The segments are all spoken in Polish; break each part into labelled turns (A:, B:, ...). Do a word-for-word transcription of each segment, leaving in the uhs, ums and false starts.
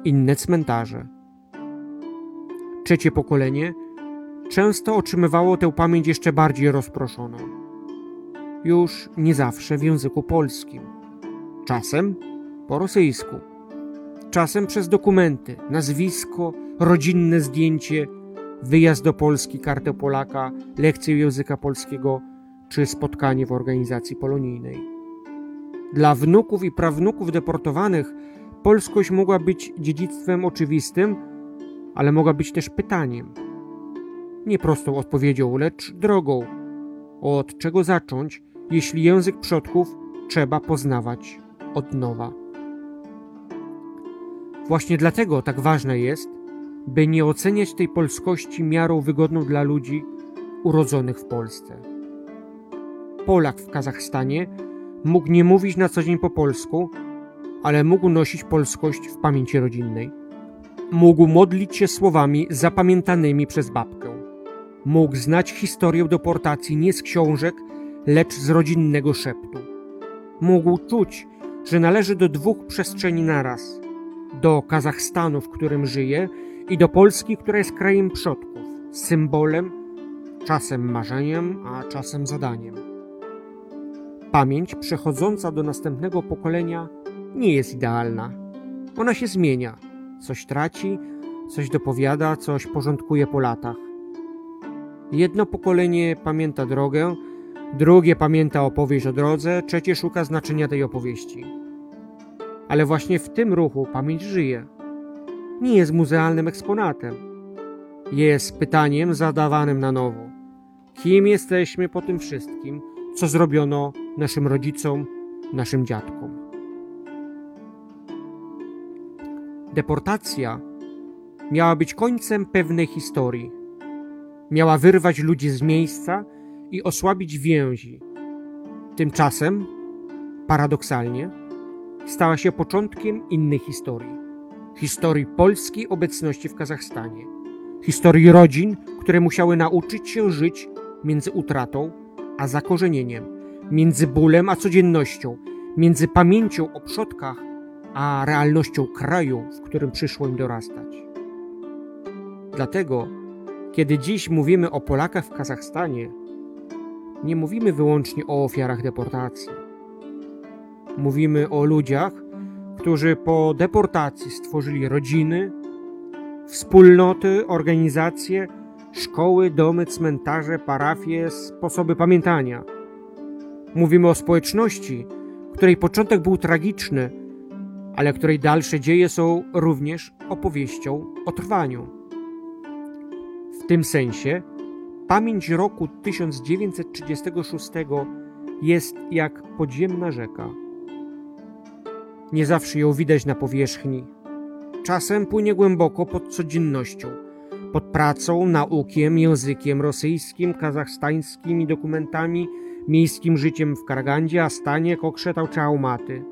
A: inne cmentarze. Trzecie pokolenie często otrzymywało tę pamięć jeszcze bardziej rozproszoną. Już nie zawsze w języku polskim. Czasem po rosyjsku. Czasem przez dokumenty, nazwisko, rodzinne zdjęcie, wyjazd do Polski, kartę Polaka, lekcję języka polskiego czy spotkanie w organizacji polonijnej. Dla wnuków i prawnuków deportowanych polskość mogła być dziedzictwem oczywistym, ale mogła być też pytaniem. Nie prostą odpowiedzią, lecz drogą. Od czego zacząć, jeśli język przodków trzeba poznawać od nowa. Właśnie dlatego tak ważne jest, by nie oceniać tej polskości miarą wygodną dla ludzi urodzonych w Polsce. Polak w Kazachstanie mógł nie mówić na co dzień po polsku, ale mógł nosić polskość w pamięci rodzinnej. Mógł modlić się słowami zapamiętanymi przez babkę. Mógł znać historię deportacji nie z książek, lecz z rodzinnego szeptu. Mógł czuć, że należy do dwóch przestrzeni naraz. Do Kazachstanu, w którym żyje, i do Polski, która jest krajem przodków, symbolem, czasem marzeniem, a czasem zadaniem. Pamięć przechodząca do następnego pokolenia nie jest idealna. Ona się zmienia. Coś traci, coś dopowiada, coś porządkuje po latach. Jedno pokolenie pamięta drogę, drugie pamięta opowieść o drodze, trzecie szuka znaczenia tej opowieści. Ale właśnie w tym ruchu pamięć żyje. Nie jest muzealnym eksponatem. Jest pytaniem zadawanym na nowo. Kim jesteśmy po tym wszystkim, co zrobiono naszym rodzicom, naszym dziadkom? Deportacja miała być końcem pewnej historii. Miała wyrwać ludzi z miejsca i osłabić więzi. Tymczasem, paradoksalnie, stała się początkiem innej historii. Historii polskiej obecności w Kazachstanie. Historii rodzin, które musiały nauczyć się żyć między utratą a zakorzenieniem, między bólem a codziennością, między pamięcią o przodkach a realnością kraju, w którym przyszło im dorastać. Dlatego, kiedy dziś mówimy o Polakach w Kazachstanie, nie mówimy wyłącznie o ofiarach deportacji. Mówimy o ludziach, którzy po deportacji stworzyli rodziny, wspólnoty, organizacje, szkoły, domy, cmentarze, parafie, sposoby pamiętania. Mówimy o społeczności, której początek był tragiczny, ale której dalsze dzieje są również opowieścią o trwaniu. W tym sensie pamięć roku tysiąc dziewięćset trzydziestego szóstego jest jak podziemna rzeka. Nie zawsze ją widać na powierzchni. Czasem płynie głęboko pod codziennością, pod pracą, naukiem, językiem rosyjskim, kazachstańskimi i dokumentami, miejskim życiem w Karagandzie, Astanie, Kokrzetał czy Almaty.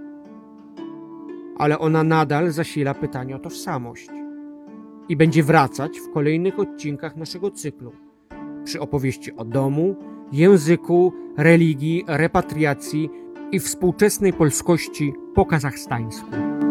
A: Ale ona nadal zasila pytanie o tożsamość i będzie wracać w kolejnych odcinkach naszego cyklu przy opowieści o domu, języku, religii, repatriacji i współczesnej polskości po kazachstańsku.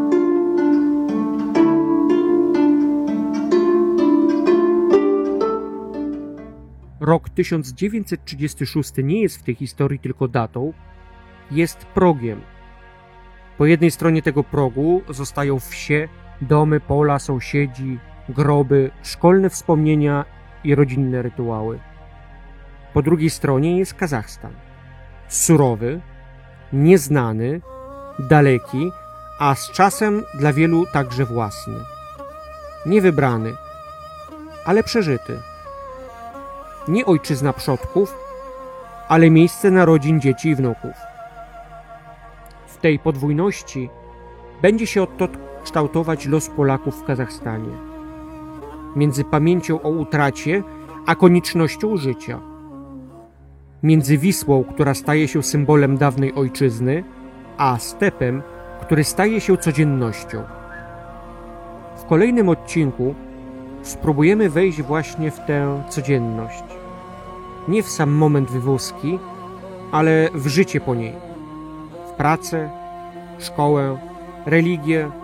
A: Rok tysiąc dziewięćset trzydziesty szósty nie jest w tej historii tylko datą, jest progiem. Po jednej stronie tego progu zostają wsie, domy, pola, sąsiedzi, groby, szkolne wspomnienia i rodzinne rytuały. Po drugiej stronie jest Kazachstan. Surowy, nieznany, daleki, a z czasem dla wielu także własny. Niewybrany, ale przeżyty. Nie ojczyzna przodków, ale miejsce narodzin dzieci i wnuków. W tej podwójności będzie się odtąd kształtować los Polaków w Kazachstanie. Między pamięcią o utracie, a koniecznością życia. Między Wisłą, która staje się symbolem dawnej ojczyzny, a stepem, który staje się codziennością. W kolejnym odcinku spróbujemy wejść właśnie w tę codzienność. Nie w sam moment wywózki, ale w życie po niej. W pracę, szkołę, religię,